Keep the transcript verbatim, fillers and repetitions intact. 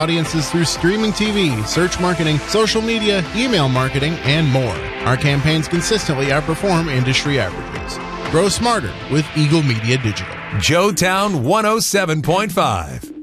audiences through streaming T V, search marketing, social media, email marketing, and more. Our campaigns consistently outperform industry averages. Grow smarter with Eagle Media Digital. Joetown one oh seven point five.